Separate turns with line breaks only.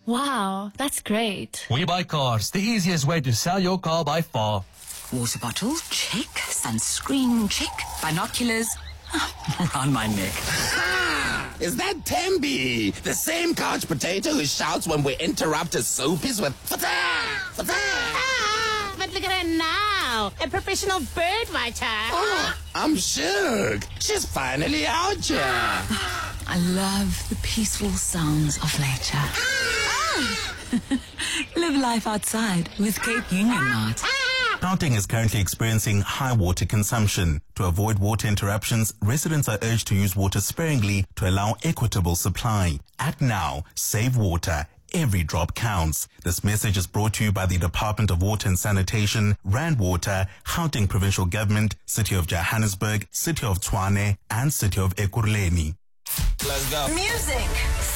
Wow, that's great.
We Buy Cars, the easiest way to sell your car by far.
Water bottle, check. Sunscreen, check. Binoculars, around my neck.
Is that Tembi? The same couch potato who shouts when we interrupt his soapies with fata, fata.
But look at her now, a professional bird watcher.
Oh, I'm shook. She's finally out here.
I love the peaceful sounds of nature. Live life outside with Cape Union Mart.
Gauteng is currently experiencing high water consumption. To avoid water interruptions, residents are urged to use water sparingly to allow equitable supply. Act now. Save water. Every drop counts. This message is brought to you by the Department of Water and Sanitation, Rand Water, Gauteng Provincial Government, City of Johannesburg, City of Tshwane, and City of Ekurhuleni.
Let's go.
Music.